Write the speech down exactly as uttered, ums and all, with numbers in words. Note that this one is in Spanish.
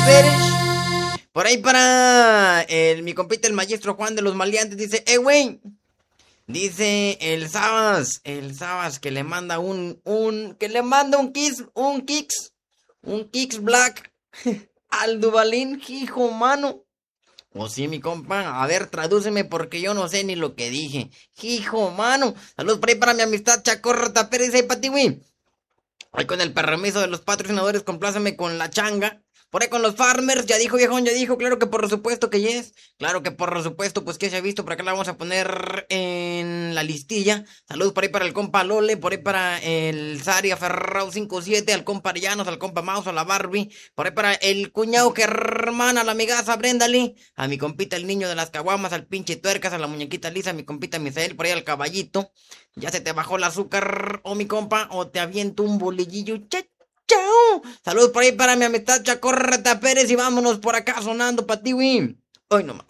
Pérez. Por ahí para el, mi compita el maestro Juan de los Maleantes. Dice, eh, güey. Dice el Sabas, el Sabas que le manda un, un, que le manda un kiss, un kicks, un kicks black al Duvalín, hijo mano. O sí, mi compa, a ver, tradúceme porque yo no sé ni lo que dije. Hijo mano, saludos por ahí para mi amistad Chacorrota Pérez, ahí para ti, güey. Ahí con el permiso de los patrocinadores, compláceme con la changa. Por ahí con los farmers, ya dijo viejón, ya dijo, claro que por supuesto que yes. Claro que por supuesto, pues que se ha visto, por acá la vamos a poner en la listilla. Saludos por ahí para el compa Lole, por ahí para el Sari Aferrao cinco siete, al compa Llanos, al compa Mouse, a la Barbie. Por ahí para el cuñado que hermana, la amigaza Brenda Lee. A mi compita el niño de las caguamas, al pinche tuercas, a la muñequita lisa, a mi compita Misael, por ahí al caballito. Ya se te bajó el azúcar, o oh, mi compa, o te aviento un bolillillo. Chao. Chao. Saludos por ahí para mi amistad Chacorreta Pérez y vámonos por acá sonando pa' ti, güey. Hoy nomás.